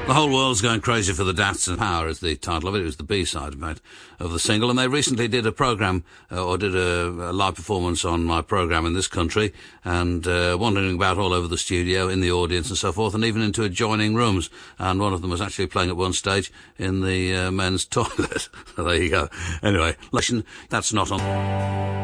The whole world's going crazy for the Dats and Power is the title of it. It was the B-side, in fact, of the single. And they recently did a programme, or did a live performance on my programme in this country, and wandering about all over the studio, in the audience and so forth, and even into adjoining rooms. And one of them was actually playing at one stage in the men's toilet. So there you go. Anyway, listen, that's not on...